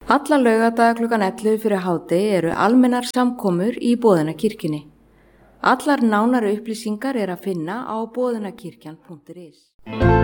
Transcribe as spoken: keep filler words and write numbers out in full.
Alla laugardaga klukkan ellefu fyrir hádegi eru almennar samkomur í Boðunarkirkjunni. Allar nánari upplýsingar er að finna á boðunarkirkjan punktur is.